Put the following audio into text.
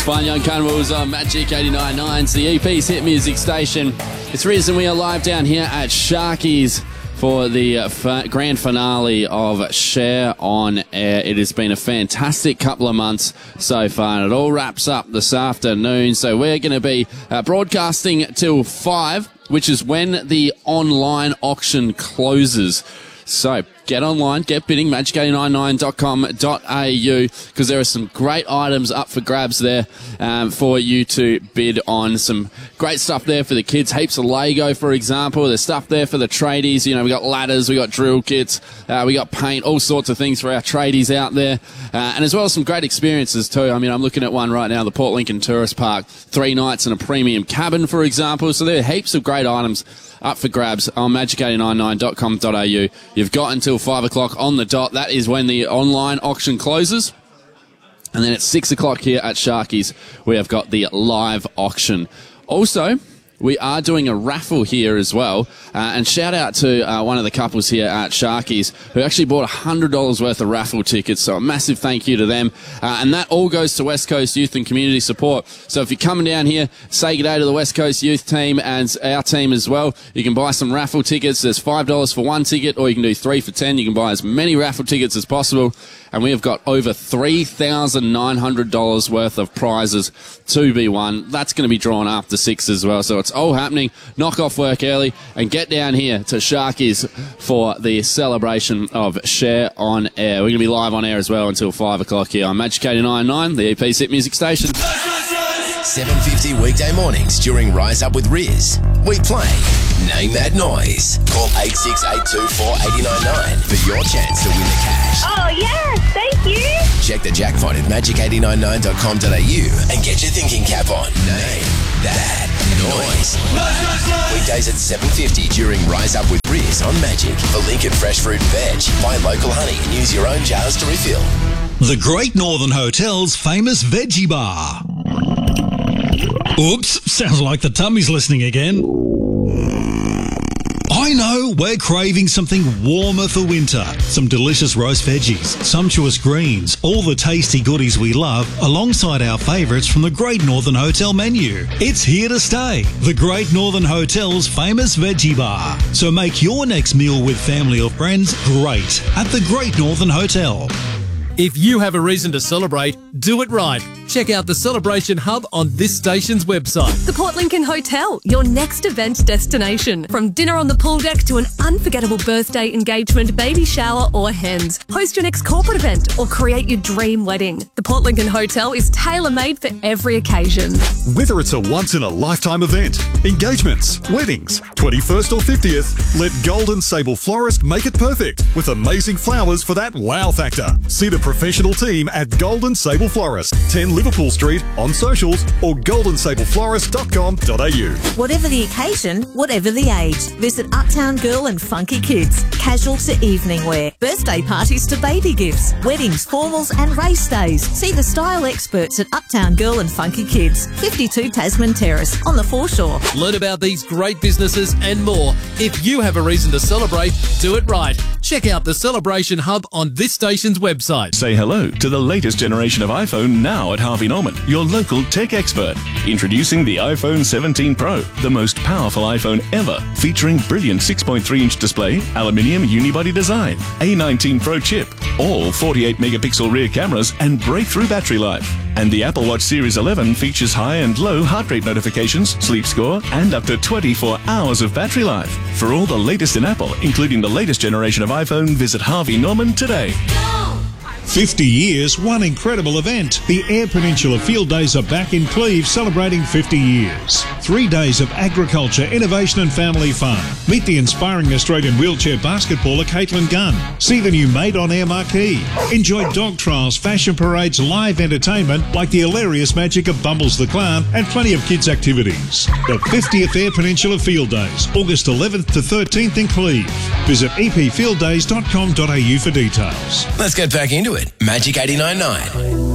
Fine Young Cannibals on Magic 89.9. It's the EP's hit music station. It's the reason we are live down here at Sharkies for the grand finale of Share on Air. It has been a fantastic couple of months so far, and it all wraps up this afternoon. So we're going to be broadcasting till 5, which is when the online auction closes. So get online, get bidding, magic899.com.au, because there are some great items up for grabs there for you to bid on. Some great stuff there for the kids. Heaps of Lego, for example. There's stuff there for the tradies. You know, we got ladders, we got drill kits, we got paint, all sorts of things for our tradies out there. And as well as some great experiences too. I mean, I'm looking at one right now, the Port Lincoln Tourist Park, 3 nights in a premium cabin, for example. So there are heaps of great items up for grabs on magic899.com.au. You've got until 5 o'clock on the dot. That is when the online auction closes. And then at 6 o'clock here at Sharkies, we have got the live auction. Also, we are doing a raffle here as well. And shout out to one of the couples here at Sharkies who actually bought $100 worth of raffle tickets. So a massive thank you to them. And that all goes to West Coast Youth and Community Support. So if you're coming down here, say good day to the West Coast Youth team and our team as well. You can buy some raffle tickets. There's $5 for one ticket, or you can do 3 for $10. You can buy as many raffle tickets as possible. And we have got over $3,900 worth of prizes to be won. That's going to be drawn after 6 as well. So it's all happening. Knock off work early and get down here to Sharkies for the celebration of Share on Air. We're going to be live on air as well until 5 o'clock here on Magic 89.9, the EP's hit music station. 7:50 weekday mornings during Rise Up with Riz. We play Name That Noise. Call 86824899 for your chance to win the cash. Oh, yes, thank you. Check the jackpot at magic899.com.au and get your thinking cap on. Name That Noise. Weekdays at 7:50 during Rise Up with Riz on Magic. For Lincoln Fresh Fruit and Veg, buy local honey and use your own jars to refill. The Great Northern Hotel's famous veggie bar. Oops, sounds like the tummy's listening again. I know, we're craving something warmer for winter. Some delicious roast veggies, sumptuous greens, all the tasty goodies we love, alongside our favourites from the Great Northern Hotel menu. It's here to stay. The Great Northern Hotel's famous veggie bar. So make your next meal with family or friends great at the Great Northern Hotel. If you have a reason to celebrate, do it right. Check out the Celebration Hub on this station's website. The Port Lincoln Hotel, your next event destination. From dinner on the pool deck to an unforgettable birthday, engagement, baby shower or hens. Host your next corporate event or create your dream wedding. The Port Lincoln Hotel is tailor-made for every occasion. Whether it's a once-in-a-lifetime event, engagements, weddings, 21st or 50th, let Golden Sable Florist make it perfect with amazing flowers for that wow factor. See the professional team at Golden Sable Florist, 10 Liverpool Street, on socials or goldensableflorist.com.au. Whatever the occasion, whatever the age, visit Uptown Girl and Funky Kids. Casual to evening wear, birthday parties to baby gifts, weddings, formals and race days. See the style experts at Uptown Girl and Funky Kids, 52 Tasman Terrace on the foreshore. Learn about these great businesses and more. If you have a reason to celebrate, do it right. Check out the Celebration Hub on this station's website. Say hello to the latest generation of iPhone now at Harvey Norman, your local tech expert. Introducing the iPhone 17 Pro, the most powerful iPhone ever, featuring brilliant 6.3-inch display, aluminium unibody design, A19 Pro chip, all 48 megapixel rear cameras and breakthrough battery life. And the Apple Watch Series 11 features high and low heart rate notifications, sleep score, and up to 24 hours of battery life. For all the latest in Apple, including the latest generation of iPhone, visit Harvey Norman today. 50 years, one incredible event. The Eyre Peninsula Field Days are back in Cleve, celebrating 50 years. 3 days of agriculture, innovation and family fun. Meet the inspiring Australian wheelchair basketballer Caitlin Gunn. See the new Made on Air marquee. Enjoy dog trials, fashion parades, live entertainment like the hilarious magic of Bumbles the Clown and plenty of kids' activities. The 50th Eyre Peninsula Field Days, August 11th to 13th in Cleve. Visit epfielddays.com.au for details. Let's get back into it. Magic 89.9.